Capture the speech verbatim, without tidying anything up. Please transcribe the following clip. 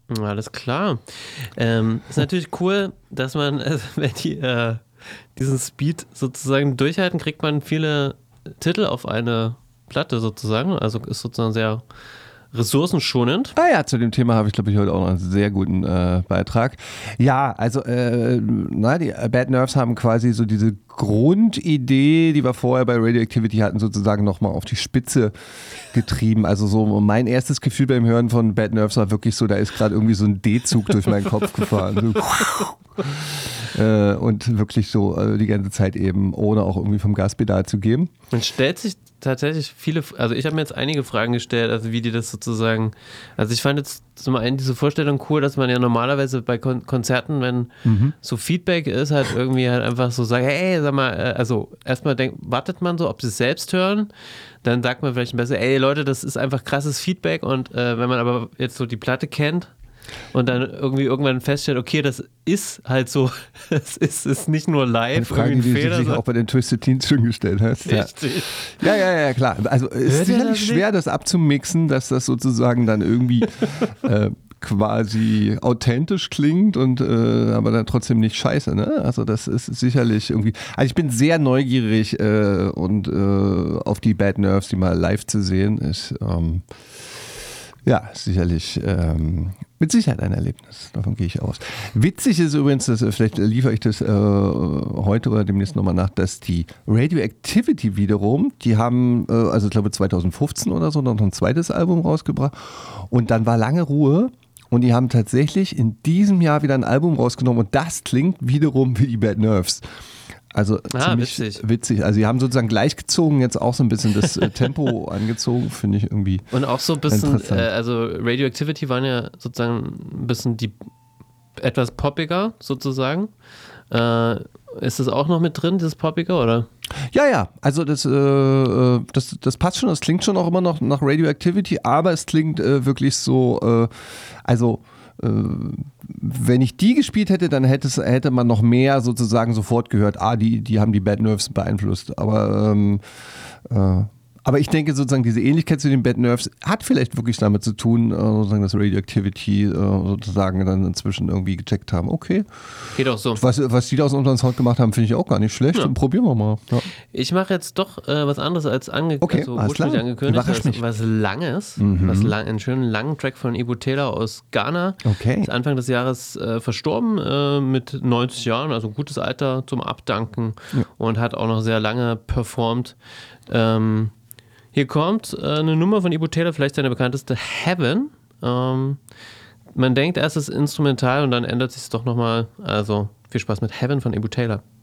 Alles klar. Ähm, ist natürlich cool, dass man, also wenn die äh, diesen Speed sozusagen durchhalten, kriegt man viele Titel auf eine Platte sozusagen. Also ist sozusagen sehr ressourcenschonend. Ah ja, zu dem Thema habe ich, glaube ich, heute auch noch einen sehr guten äh, Beitrag. Ja, also äh, na, die Bad Nerves haben quasi so diese Grundidee, die wir vorher bei Radioactivity hatten, sozusagen nochmal auf die Spitze getrieben. Also so mein erstes Gefühl beim Hören von Bad Nerves war wirklich so, da ist gerade irgendwie so ein D-Zug durch meinen Kopf gefahren. So, äh, und wirklich so äh, die ganze Zeit eben, ohne auch irgendwie vom Gaspedal zu geben. Man stellt sich tatsächlich viele, also ich habe mir jetzt einige Fragen gestellt, also wie die das sozusagen, also ich fand jetzt zum einen diese Vorstellung cool, dass man ja normalerweise bei Kon- Konzerten, wenn mhm. so Feedback ist, halt irgendwie halt einfach so sagt, hey, sag mal, also erstmal denkt, wartet man so, ob sie es selbst hören, dann sagt man vielleicht besser, ey Leute, das ist einfach krasses Feedback und äh, wenn man aber jetzt so die Platte kennt, und dann irgendwie irgendwann feststellt, okay, das ist halt so, es ist, ist nicht nur live. Eine Frage, die Fehler, du sich auch bei den Twisted Teens schon gestellt hast. Richtig. Ja, ja, ja, klar. Also es ist sicherlich das schwer, das abzumixen, dass das sozusagen dann irgendwie äh, quasi authentisch klingt und äh, aber dann trotzdem nicht scheiße. Ne? Also das ist sicherlich irgendwie. Also ich bin sehr neugierig äh, und äh, auf die Bad Nerves, die mal live zu sehen ist. Ähm, ja, sicherlich. Ähm, Mit Sicherheit ein Erlebnis, davon gehe ich aus. Witzig ist übrigens, dass, vielleicht liefere ich das äh, heute oder demnächst nochmal nach, dass die Radioactivity wiederum, die haben, äh, also ich glaube zwanzig fünfzehn oder so, noch ein zweites Album rausgebracht und dann war lange Ruhe und die haben tatsächlich in diesem Jahr wieder ein Album rausgenommen und das klingt wiederum wie die Bad Nerves. Also ah, ziemlich witzig. witzig. Also sie haben sozusagen gleichgezogen, jetzt auch so ein bisschen das äh, Tempo angezogen, finde ich irgendwie. Und auch so ein bisschen, äh, also Radioactivity waren ja sozusagen ein bisschen die etwas poppiger sozusagen. Äh, ist das auch noch mit drin, dieses poppiger, oder? Ja, ja, also das, äh, das, das passt schon, das klingt schon auch immer noch nach Radioactivity, aber es klingt äh, wirklich so, äh, also wenn ich die gespielt hätte, dann hätte, es, hätte man noch mehr sozusagen sofort gehört, ah, die, die haben die Bad Nerves beeinflusst. Aber ähm, äh, Aber ich denke sozusagen, diese Ähnlichkeit zu den Bad Nerves hat vielleicht wirklich damit zu tun, sozusagen, dass Radioactivity sozusagen dann inzwischen irgendwie gecheckt haben. Okay. Geht auch so. Was, was die da aus unserem Sound gemacht haben, finde ich auch gar nicht schlecht. Ja. Und probieren wir mal. Ja. Ich mache jetzt doch äh, was anderes als ange- okay, also ursprünglich angekündigt. Was, was Langes. Mhm. Was lang, einen schönen langen Track von Ibu Taylor aus Ghana. Okay. Ist Anfang des Jahres äh, verstorben äh, mit neunzig Jahren, also ein gutes Alter zum Abdanken. Ja. Und hat auch noch sehr lange performt. Ähm, Hier kommt äh, eine Nummer von Ibu Taylor, vielleicht seine bekannteste, Heaven. Ähm, man denkt erst, es ist instrumental und dann ändert sich es doch nochmal. Also viel Spaß mit Heaven von Ibu Taylor.